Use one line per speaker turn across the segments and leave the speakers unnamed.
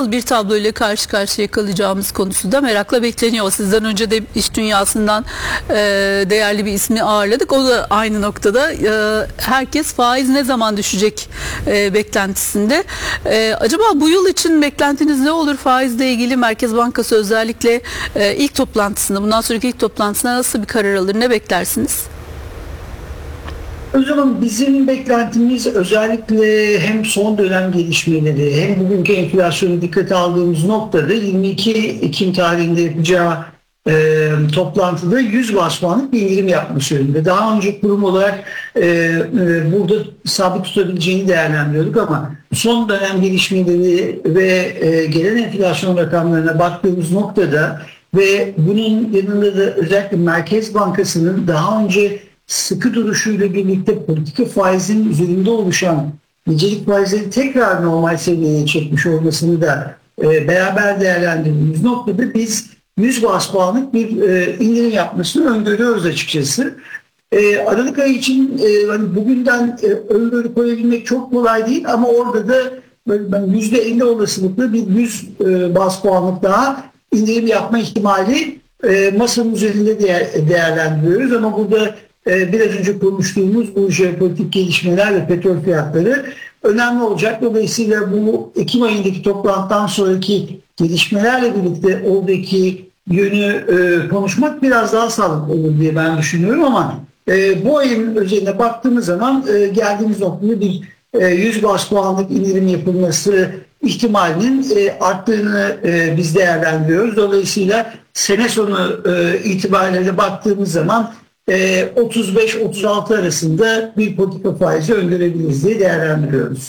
nasıl bir tablo ile karşı karşıya kalacağımız konusu da merakla bekleniyor. Sizden önce de iş dünyasından değerli bir ismi ağırladık. O da aynı noktada. Herkes faiz ne zaman düşecek beklentisinde. Acaba bu yıl için beklentiniz ne olur? Faizle ilgili Merkez Bankası özellikle ilk toplantısında, bundan sonraki ilk toplantısında nasıl bir karar alır? Ne beklersiniz?
Hocam bizim beklentimiz özellikle hem son dönem gelişmeleri hem bugünkü enflasyonu dikkate aldığımız noktada 22 Ekim tarihinde yapacağı toplantıda 100 bas puanlık bir indirim yapması yönünde. Daha önce kurum olarak burada sabit tutabileceğini değerlendiriyorduk ama son dönem gelişmeleri ve gelen enflasyon rakamlarına baktığımız noktada ve bunun yanında da özellikle Merkez Bankası'nın daha önce sıkı duruşuyla birlikte politika faizinin üzerinde oluşan nicelik faizleri tekrar normal seviyeye çekmiş olmasını da beraber değerlendirdiğimiz noktada biz 100 bas puanlık bir indirim yapmasını öngörüyoruz açıkçası. Aralık ayı için hani bugünden öngörü koyabilmek çok kolay değil ama orada da %50 olasılıkla bir 100 bas puanlık daha indirim yapma ihtimali masanın üzerinde değerlendiriyoruz ama burada biraz önce konuştuğumuz bu jeopolitik gelişmeler ve petrol fiyatları önemli olacak. Dolayısıyla bu Ekim ayındaki toplantıdan sonraki gelişmelerle birlikte oradaki yönü konuşmak biraz daha sağlıklı olur diye ben düşünüyorum ama bu ayın özeline baktığımız zaman geldiğimiz noktada bir 100 bas puanlık indirim yapılması ihtimalinin arttığını biz değerlendiriyoruz. Dolayısıyla sene sonu itibariyle baktığımız zaman 35-36 arasında bir politika faizi öngörebiliriz diye değerlendiriyoruz.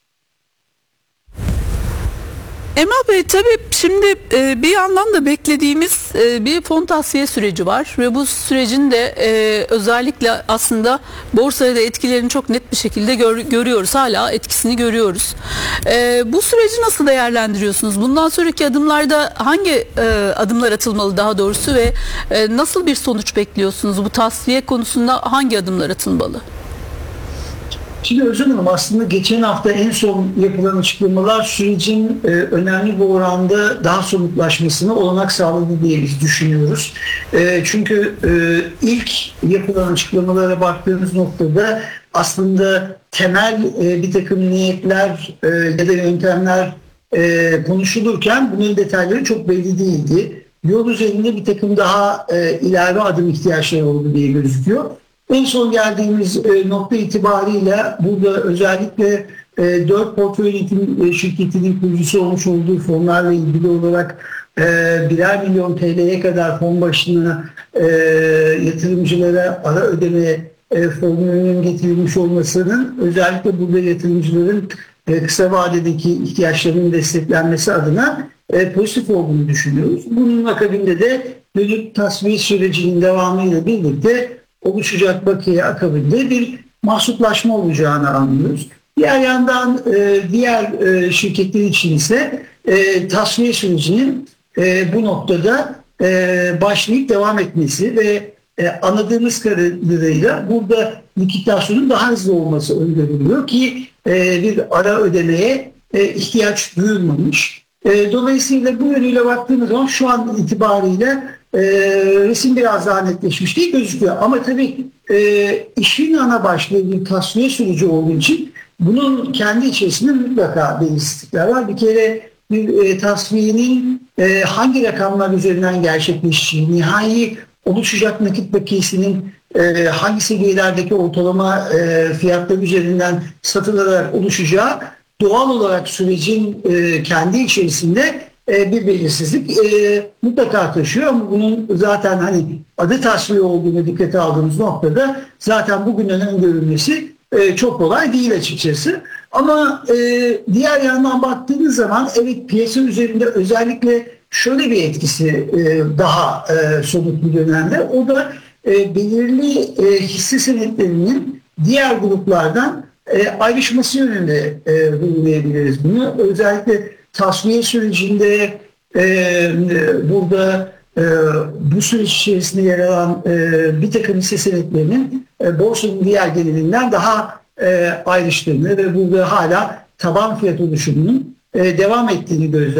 Emrah Bey, tabii şimdi bir yandan da beklediğimiz bir fon tahsiye süreci var ve bu sürecin de özellikle aslında borsaya da etkilerini çok net bir şekilde görüyoruz. Hala etkisini görüyoruz. Bu süreci nasıl değerlendiriyorsunuz? Bundan sonraki adımlarda hangi adımlar atılmalı daha doğrusu ve nasıl bir sonuç bekliyorsunuz? Bu tahsiye konusunda hangi adımlar atılmalı?
Şimdi Özlem Hanım, aslında geçen hafta en son yapılan açıklamalar sürecin önemli bir oranda daha somutlaşmasına olanak sağladı diye biz düşünüyoruz. Çünkü ilk yapılan açıklamalara baktığımız noktada aslında temel bir takım niyetler ya da yöntemler konuşulurken bunun detayları çok belli değildi. Yol üzerinde bir takım daha ilave adım ihtiyaçları oldu diye gözüküyor. En son geldiğimiz nokta itibariyle burada özellikle 4 portföy yönetim şirketinin kurucusu olmuş olduğu fonlarla ilgili olarak birer milyon TL'ye kadar fon başına yatırımcılara ara ödeme fonunun getirilmiş olmasının özellikle burada yatırımcıların kısa vadedeki ihtiyaçlarının desteklenmesi adına pozitif olduğunu düşünüyoruz. Bunun akabinde de dönük tasfiye sürecinin devamıyla birlikte oluşacak bakiye akabinde bir mahsuplaşma olacağını anlıyoruz. Diğer yandan diğer şirketler için ise tasfiye sürecinin bu noktada başlayıp devam etmesi ve anladığımız kadarıyla burada likitasyonun daha hızlı olması öngörülüyor ki bir ara ödemeye ihtiyaç duyulmamış. Dolayısıyla bu yönüyle baktığımız zaman şu an itibariyle resim biraz daha netleşmiş değil gözüküyor. Ama tabii işin ana başlığı bir tasfiye süreci olduğu için bunun kendi içerisinde mutlaka belirsizlikler var. Bir kere bir tasfiyenin hangi rakamlar üzerinden gerçekleşeceği, nihai oluşacak nakit bakiyesinin hangi seviyelerdeki ortalama fiyatlar üzerinden satılarak oluşacağı doğal olarak sürecin kendi içerisinde bir belirsizlik mutlaka taşıyor ama bunun zaten hani adı tasfiye olduğunu dikkate aldığımız noktada zaten bugünden öngörülmesi çok kolay değil açıkçası. Ama diğer yandan baktığınız zaman evet, piyasa üzerinde özellikle şöyle bir etkisi daha somut bir dönemde, o da belirli hisse senetlerinin diğer gruplardan ayrışması yönünde vurgulayabiliriz bunu. Özellikle tasfiye sürecinde burada bu süreç içerisinde yer alan bir takım hisse senetlerinin borsanın diğer gelirinden daha ayrıştığını ve burada hala taban fiyat oluşumunun devam ettiğini gözlemliyoruz.